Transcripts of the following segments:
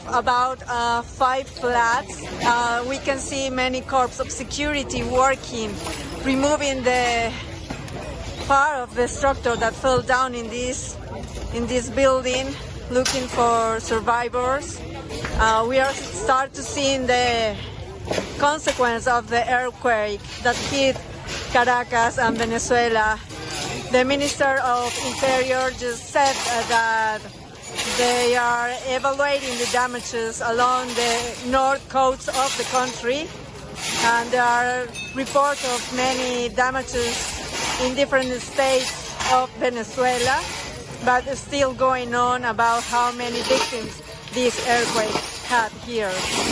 about 5 flats. We can see many corps of security working, removing the part of the structure that fell down in this building, looking for survivors. We are start to see the consequence of the earthquake that hit Caracas and Venezuela. The Minister of Interior just said that they are evaluating the damages along the north coast of the country, and there are reports of many damages in different states of Venezuela, but it's still going on about how many victims this earthquake had here.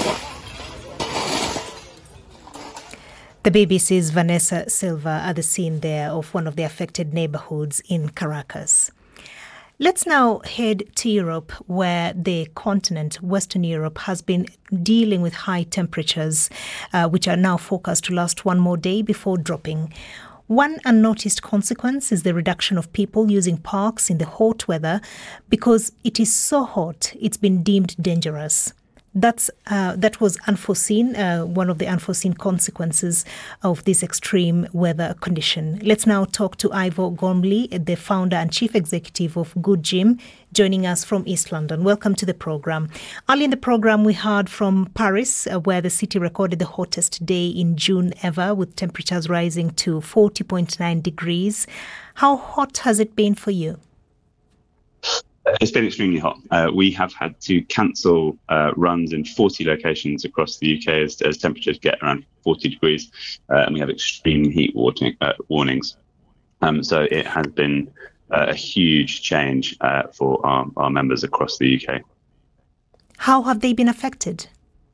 The BBC's Vanessa Silva at the scene there of one of the affected neighborhoods in Caracas. Let's now head to Europe, where the continent, Western Europe, has been dealing with high temperatures, which are now forecast to last one more day before dropping. One unnoticed consequence is the reduction of people using parks in the hot weather because it is so hot it's been deemed dangerous. That was unforeseen, one of the unforeseen consequences of this extreme weather condition. Let's now talk to Ivor Gormley, the founder and chief executive of Good Gym, joining us from East London. Welcome to the program. Early in the program, we heard from Paris, where the city recorded the hottest day in June ever, with temperatures rising to 40.9 degrees. How hot has it been for you? It's been extremely hot. We have had to cancel runs in 40 locations across the UK as temperatures get around 40 degrees, and we have extreme heat warnings. So it has been a huge change for our members across the UK. How have they been affected?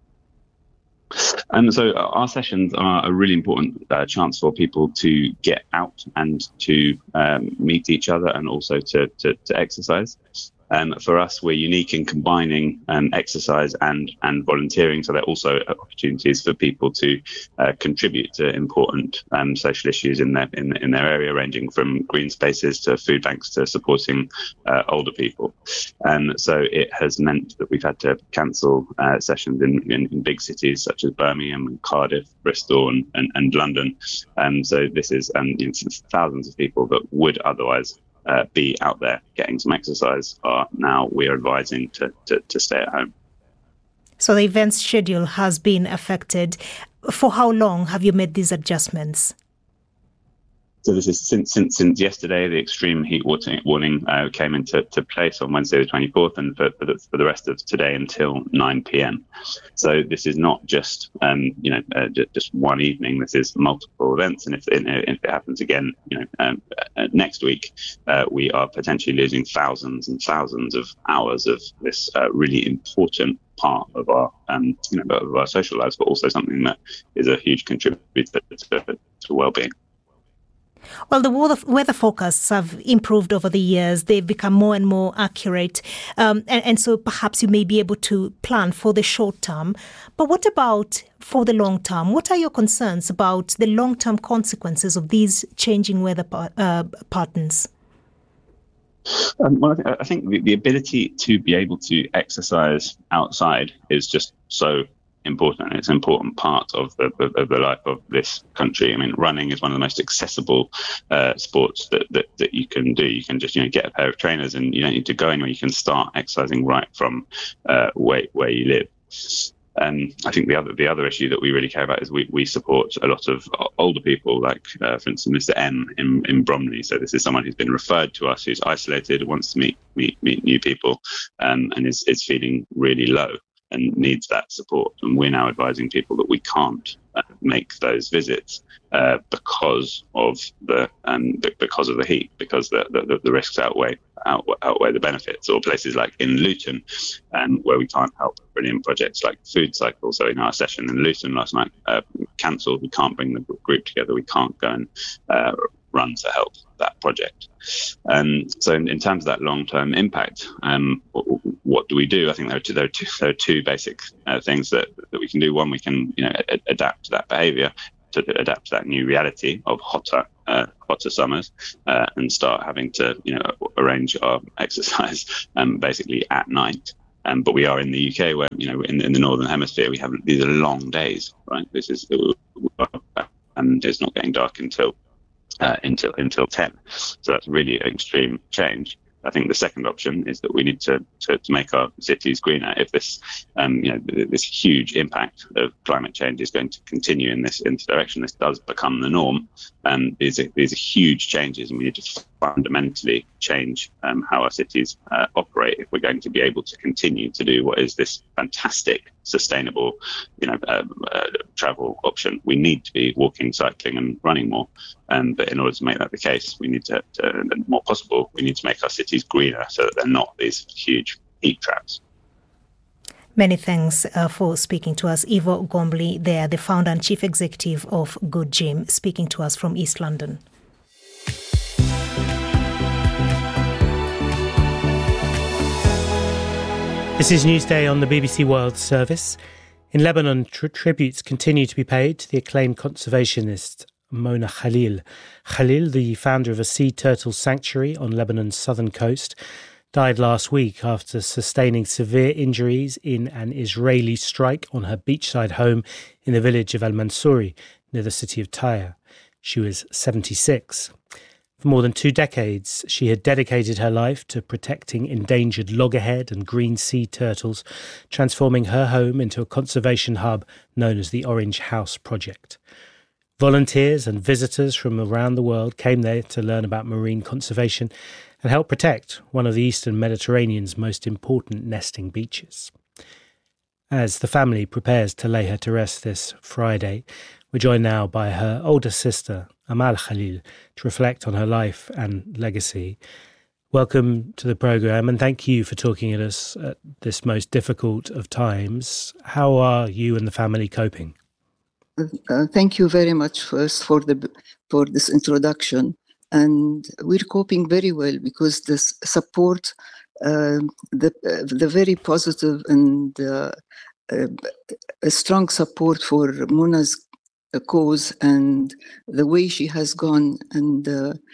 So our sessions are a really important chance for people to get out and to meet each other and also to exercise. For us, we're unique in combining exercise and volunteering. So there are also opportunities for people to contribute to important social issues in their area, ranging from green spaces to food banks to supporting older people. So it has meant that we've had to cancel sessions in big cities such as Birmingham, Cardiff, Bristol and London. So this is thousands of people that would otherwise be out there getting some exercise we're advising to stay at home. So the event's schedule has been affected. For how long have you made these adjustments? So this is since yesterday. The extreme heat warning came into place on Wednesday the 24th, and for the rest of today until 9 p.m. So this is not just just one evening. This is multiple events, and if it happens again, next week, we are potentially losing thousands and thousands of hours of this really important part of our of our social lives, but also something that is a huge contributor to well-being. Well, the weather forecasts have improved over the years. They've become more and more accurate. And so perhaps you may be able to plan for the short term. But what about for the long term? What are your concerns about the long-term consequences of these changing weather patterns? Well, I think the ability to be able to exercise outside is just so important. It's an important part of the life of this country. I mean, running is one of the most accessible sports that you can do. You can just get a pair of trainers and you don't need to go anywhere. You can start exercising right from where you live. I think the other issue that we really care about is we support a lot of older people, like for instance Mr. M in Bromley. So this is someone who's been referred to us, who's isolated, wants to meet new people, and is feeling really low and needs that support. And we're now advising people that we can't make those visits because of the heat, because the risks outweigh the benefits. Or places like in Luton, where we can't help. Brilliant projects like Food Cycle. So in our session in Luton last night, cancelled. We can't bring the group together. We can't go and run to help that project. So in terms of that long-term impact, what do we do? I think there are two basic things that we can do. One, we can adapt to that behaviour, to adapt to that new reality of hotter summers, and start having to arrange our exercise basically at night. But we are in the UK where, in the Northern Hemisphere, these are long days, right? And it's not getting dark until 10. So that's really an extreme change. I think the second option is that we need to make our cities greener. If this, this huge impact of climate change is going to continue in this direction, this does become the norm. These are huge changes, and we need to fundamentally change how our cities operate if we're going to be able to continue to do what is this fantastic, sustainable, travel option. We need to be walking, cycling, and running more. But in order to make that the case, we need to more possible, we need to make our cities greener so that they're not these huge heat traps. Many thanks for speaking to us. Ivo Gombly there, the founder and chief executive of Good Gym, speaking to us from East London. This is Newsday on the BBC World Service. In Lebanon, tributes continue to be paid to the acclaimed conservationist Mona Khalil. Khalil, the founder of a sea turtle sanctuary on Lebanon's southern coast, died last week after sustaining severe injuries in an Israeli strike on her beachside home in the village of Al-Mansouri, near the city of Tyre. She was 76. For more than 2 decades, she had dedicated her life to protecting endangered loggerhead and green sea turtles, transforming her home into a conservation hub known as the Orange House Project. Volunteers and visitors from around the world came there to learn about marine conservation and help protect one of the Eastern Mediterranean's most important nesting beaches. As the family prepares to lay her to rest this Friday, we're joined now by her older sister, Amal Khalil, to reflect on her life and legacy. Welcome to the programme, and thank you for talking at us at this most difficult of times. How are you and the family coping? Thank you very much first for this introduction, and we're coping very well because this support, the very positive and a strong support for Mona's cause and the way she has gone, and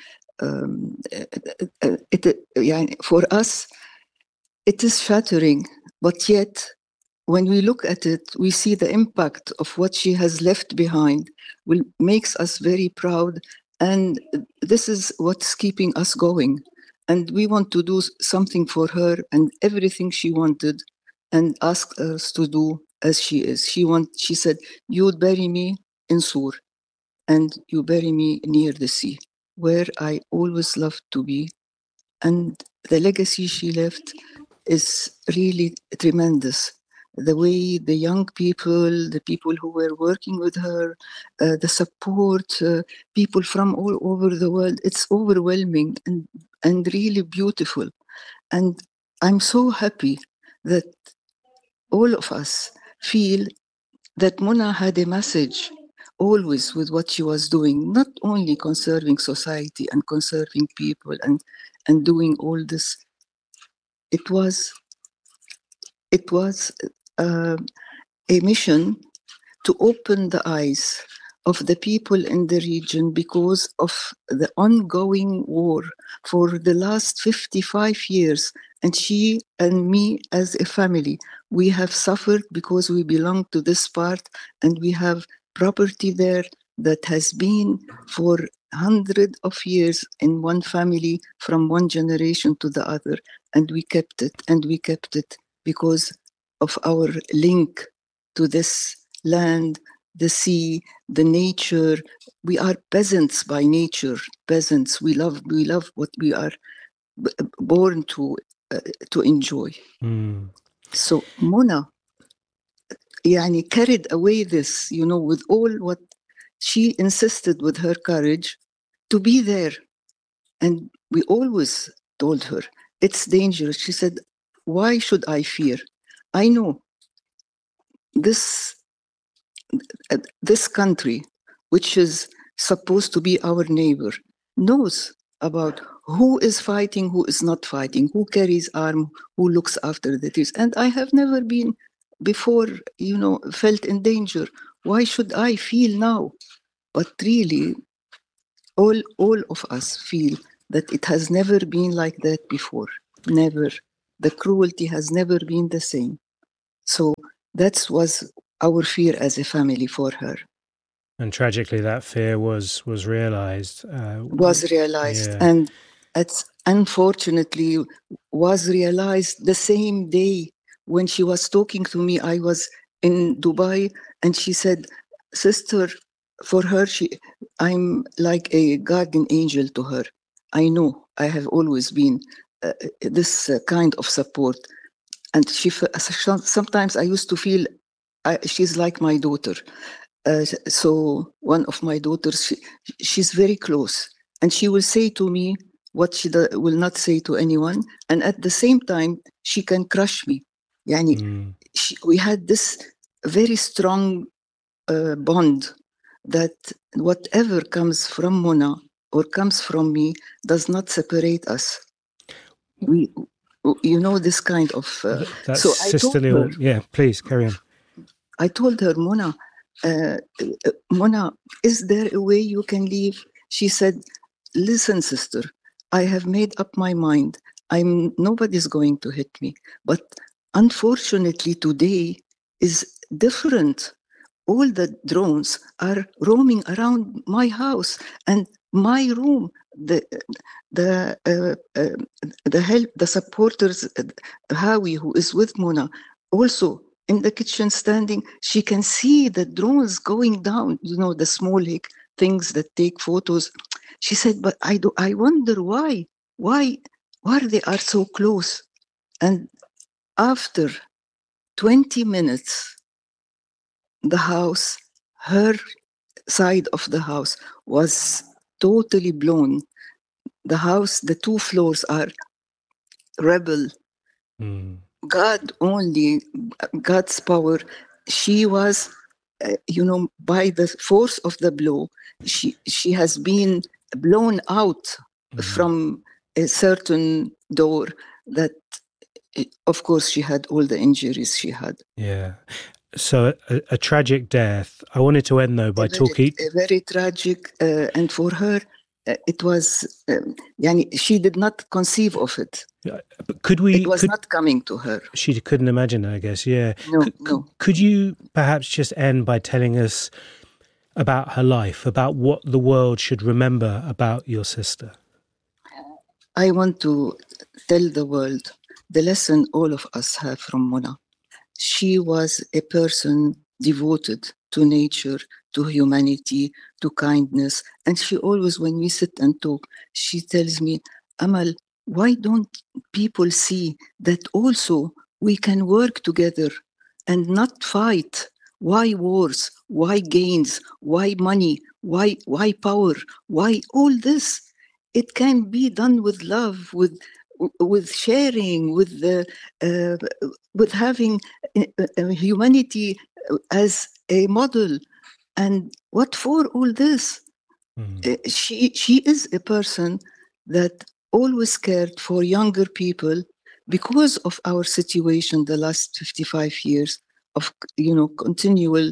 for us it is shattering, but yet when we look at it, we see the impact of what she has left behind makes us very proud. And this is what's keeping us going. And we want to do something for her and everything she wanted and asked us to do as she is. She said, you bury me in Sur and you bury me near the sea, where I always loved to be. And the legacy she left is really tremendous. The way the young people, the people who were working with her, the support, people from all over the world, it's overwhelming and really beautiful. And I'm so happy that all of us feel that Mona had a message always with what she was doing, not only conserving society and conserving people and doing all this. It was a mission to open the eyes of the people in the region because of the ongoing war for the last 55 years. And she and me as a family, we have suffered because we belong to this part and we have property there that has been for hundreds of years in one family from one generation to the other. And we kept it because of our link to this land, the sea, the nature. We are peasants by nature. Peasants. We love what we are born to enjoy. So Mona, carried away this, with all what she insisted with her courage to be there. And we always told her, it's dangerous. She said, why should I fear? I know this country, which is supposed to be our neighbor, knows about who is fighting, who is not fighting, who carries arm, who looks after the trees. And I have never been before, felt in danger. Why should I feel now? But really, all of us feel that it has never been like that before. Never. the cruelty has never been the same. So that was our fear as a family for her. And tragically, that fear was realized. And it's unfortunately was realized the same day when she was talking to me. I was in Dubai, and she said, "Sister, for her, I'm like a guardian angel to her. I know I have always been this kind of support." And sometimes I used to feel she's like my daughter. So one of my daughters, she's very close, and she will say to me what she will not say to anyone, and at the same time she can crush me. We had this very strong bond that whatever comes from Mona or comes from me does not separate us. This kind of that's so sisterly. Yeah, please carry on. I told her, Mona, is there a way you can leave? She said, "Listen, sister, I have made up my mind. Nobody's going to hit me. But unfortunately, today is different. All the drones are roaming around my house and my room. The supporters, Hawi, who is with Mona, also in the kitchen standing, she can see the drones going down, the small things that take photos." She said, "But I wonder why they are so close." And after 20 minutes, the house, her side of the house was totally blown. The house, the 2 floors are rebel. God's power. She was, by the force of the blow, she has been blown out from a certain door that, of course, she had all the injuries she had. Yeah. So a tragic death. I wanted to end, though, by talking... Very tragic. And for her, it was... she did not conceive of it. But it was not coming to her. She couldn't imagine it, I guess, yeah. No. Could you perhaps just end by telling us about her life, about what the world should remember about your sister? I want to tell the world the lesson all of us have from Mona. She was a person devoted to nature, to humanity, to kindness. And she always, when we sit and talk, she tells me, "Amal, why don't people see that also we can work together and not fight? Why wars? Why gains? Why money? Why power? Why all this? It can be done with love, with sharing, with having humanity as a model." And what for all this? She is a person that always cared for younger people because of our situation the last 55 years of continual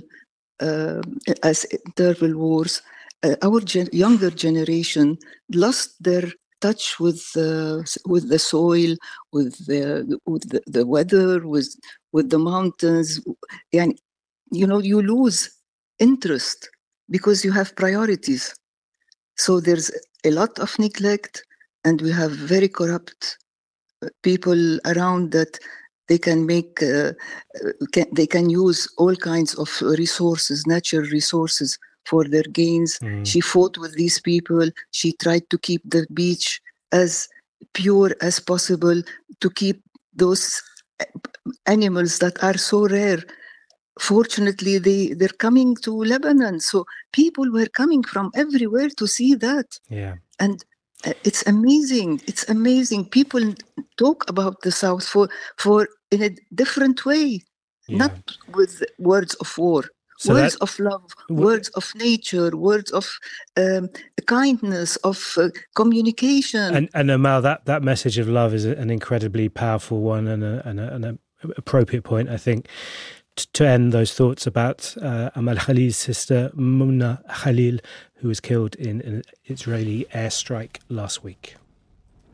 as interval wars. Our younger generation lost their touch with the soil, with the weather, with the mountains. And you lose interest because you have priorities. So there's a lot of neglect, and we have very corrupt people around that they can make they can use all kinds of resources, natural resources, for their gains. She fought with these people. She tried to keep the beach as pure as possible, to keep those animals that are so rare. Fortunately, they're coming to Lebanon, so people were coming from everywhere to see that. Yeah. And it's amazing. It's amazing. People talk about the South for in a different way, not with words of war. So words of love, words of nature, words of kindness, of communication. And Amal, that message of love is an incredibly powerful one and an appropriate point, I think, to end those thoughts about Amal Khalil's sister, Mona Khalil, who was killed in an Israeli airstrike last week.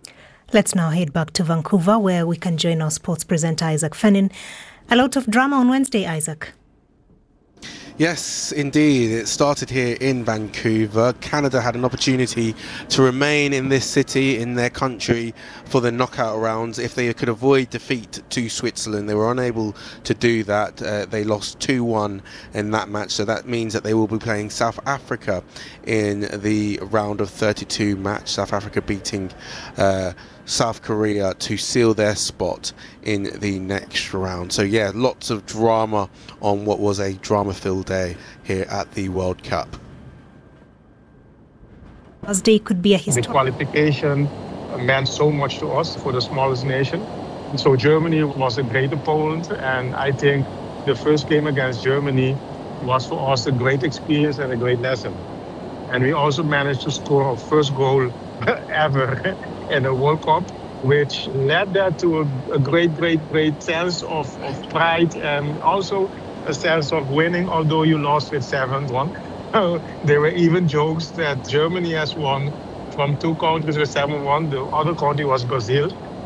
Let's now head back to Vancouver, where we can join our sports presenter Isaac Fenin. A lot of drama on Wednesday, Isaac. Yes, indeed. It started here in Vancouver. Canada had an opportunity to remain in this city, in their country, for the knockout rounds if they could avoid defeat to Switzerland. They were unable to do that. They lost 2-1 in that match, so that means that they will be playing South Africa in the round of 32 match. South Africa beating South Korea to seal their spot in the next round. So yeah, lots of drama on what was a drama-filled day here at the World Cup. Thursday could be a historic. The qualification meant so much to us for the smallest nation. And so Germany was a great opponent, and I think the first game against Germany was for us a great experience and a great lesson. And we also managed to score our first goal ever in a World Cup, which led that to a great sense of pride and also a sense of winning, although you lost with 7-1. There were even jokes that Germany has won from two countries with 7-1. The other country was Brazil.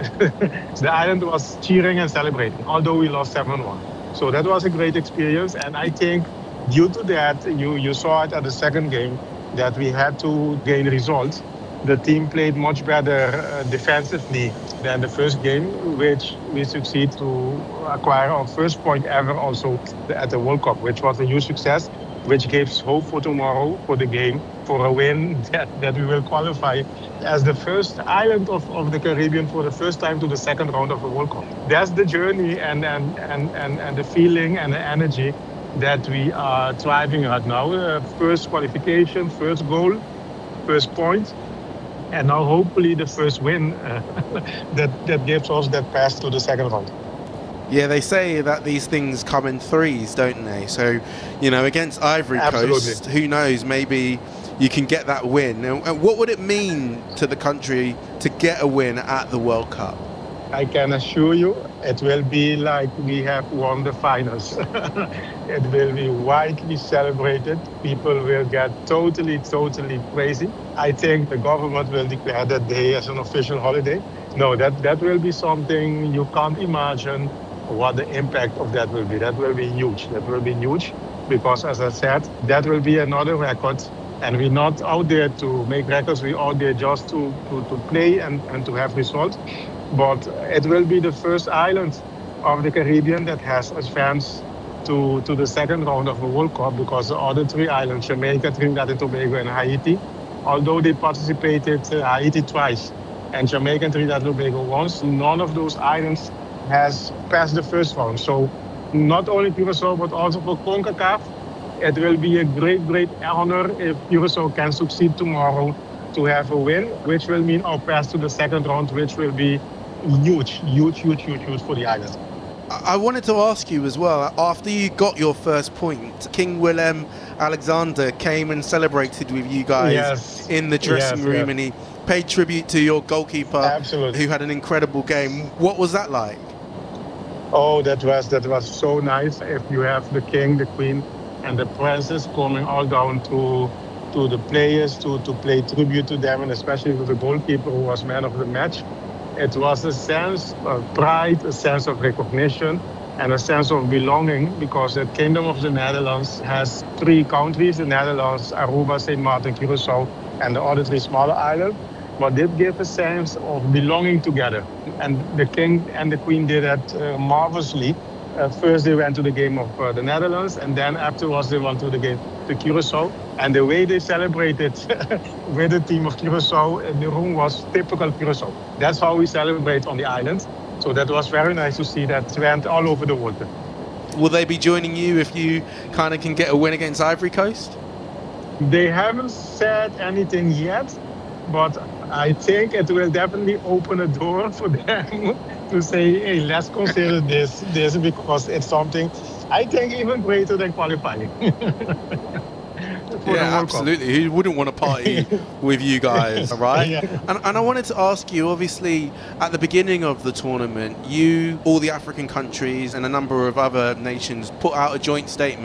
The island was cheering and celebrating, although we lost 7-1. So that was a great experience, and I think due to that, you saw it at the second game, that we had to gain results. The team played much better defensively than the first game, which we succeed to acquire our first point ever also at the World Cup, which was a huge success, which gives hope for tomorrow, for the game, for a win that we will qualify as the first island of the Caribbean for the first time to the second round of the World Cup. That's the journey and the feeling and the energy that we are thriving at now. First qualification, first goal, first point. And now hopefully the first win that gives us that pass to the second round. Yeah, they say that these things come in threes, don't they? So, against Ivory Coast, who knows, maybe you can get that win. And what would it mean to the country to get a win at the World Cup? I can assure you it will be like we have won the finals. It will be widely celebrated. People will get totally crazy. I think the government will declare that day as an official holiday. No, that will be something you can't imagine what the impact of that will be. That will be huge. That will be huge because, as I said, that will be another record. And we're not out there to make records. We're out there just to play and to have results. But it will be the first island of the Caribbean that has advanced to the second round of the World Cup, because the other three islands, Jamaica, Trinidad and Tobago and Haiti, although they participated Haiti twice and Jamaica and Trinidad and Tobago once, none of those islands has passed the first round. So not only Curaçao but also for CONCACAF, it will be a great honor if Curaçao can succeed tomorrow to have a win, which will mean our pass to the second round, which will be huge for the island. I wanted to ask you as well, after you got your first point, King Willem Alexander came and celebrated with you guys in the dressing room, and he paid tribute to your goalkeeper, who had an incredible game. What was that like? Oh, that was so nice. If you have the king, the queen, and the princess coming all down to the players to pay tribute to them, and especially to the goalkeeper who was man of the match. It was a sense of pride, a sense of recognition, and a sense of belonging, because the Kingdom of the Netherlands has three countries: the Netherlands, Aruba, St. Martin, Curaçao, and the other three smaller islands. But it gave a sense of belonging together. And the king and the queen did that marvelously. First they went to the game of the Netherlands, and then afterwards they went to the game to Curaçao. And the way they celebrated with the team of Curaçao in the room was typical Curaçao. That's how we celebrate on the island. So that was very nice to see that went all over the world. Will they be joining you if you kind of can get a win against Ivory Coast? They haven't said anything yet, but I think it will definitely open a door for them to say, hey, let's consider this because it's something, I think, even greater than qualifying. Yeah, absolutely. Who wouldn't want to party with you guys, right? Yeah. And I wanted to ask you, obviously, at the beginning of the tournament, you, all the African countries and a number of other nations put out a joint statement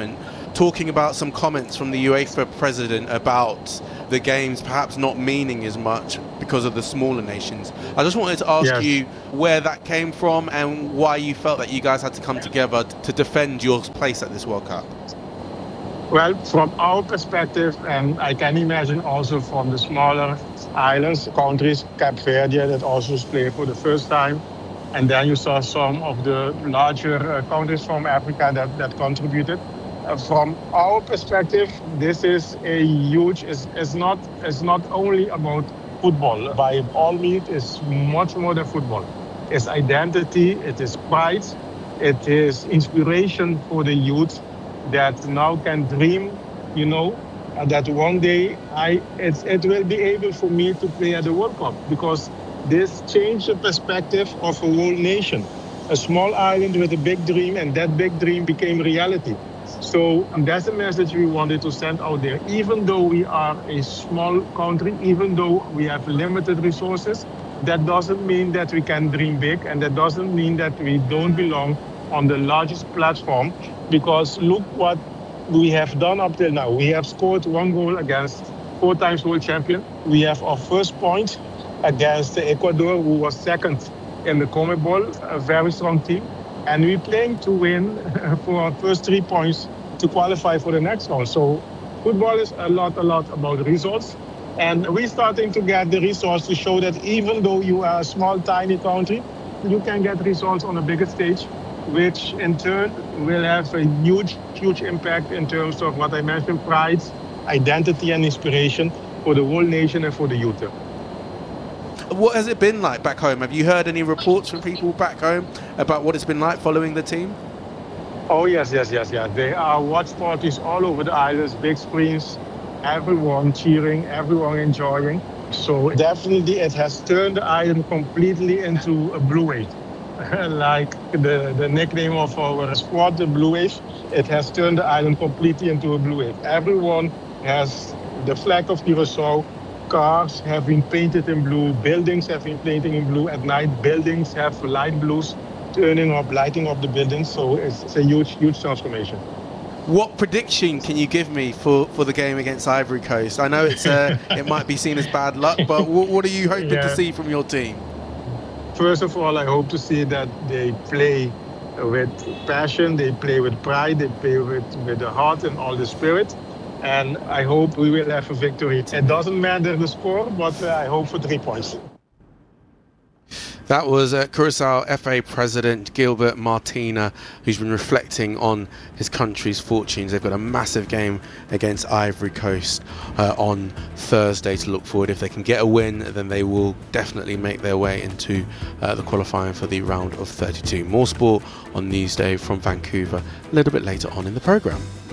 talking about some comments from the UEFA president about the games perhaps not meaning as much because of the smaller nations. I just wanted to ask you where that came from and why you felt that you guys had to come together to defend your place at this World Cup. Well, from our perspective, and I can imagine also from the smaller islands, countries, Cape Verde, that also played for the first time. And then you saw some of the larger countries from Africa that contributed. From our perspective, this is a huge, it's not only about football. By all means, it's much more than football. It's identity, it is pride, it is inspiration for the youth that now can dream, that one day it will be able for me to play at the World Cup, because this changed the perspective of a whole nation. A small island with a big dream, and that big dream became reality. So that's the message we wanted to send out there. Even though we are a small country, even though we have limited resources, that doesn't mean that we can dream big, and that doesn't mean that we don't belong on the largest platform, because look what we have done up till now. We have scored 1 goal against 4 times world champion. We have our first point against Ecuador, who was second in the CONMEBOL, a very strong team. And we're playing to win for our first 3 points to qualify for the next one. So football is a lot about results. And we're starting to get the results to show that even though you are a small, tiny country, you can get results on a bigger stage, which in turn will have a huge impact in terms of what I mentioned, pride, identity and inspiration for the whole nation and for the youth. What has it been like back home? Have you heard any reports from people back home about what it's been like following the team? Oh, yes. There are watch parties all over the islands, big screens, everyone cheering, everyone enjoying. So definitely it has turned the island completely into a blue wave. Like the nickname of our squad, the Blue Wave, it has turned the island completely into a blue wave. Everyone has the flag of Curaçao. Cars have been painted in blue. Buildings have been painted in blue. At night, buildings have light blues lighting up the buildings. So it's a huge transformation. What prediction can you give me for the game against Ivory Coast? I know it might be seen as bad luck, but what are you hoping to see from your team? First of all, I hope to see that they play with passion, they play with pride, they play with the heart and all the spirit. And I hope we will have a victory. It doesn't matter the score, but I hope for 3 points. That was Curaçao FA President Gilbert Martina, who's been reflecting on his country's fortunes. They've got a massive game against Ivory Coast on Thursday to look forward. If they can get a win, then they will definitely make their way into the qualifying for the round of 32. More sport on Newsday from Vancouver a little bit later on in the programme.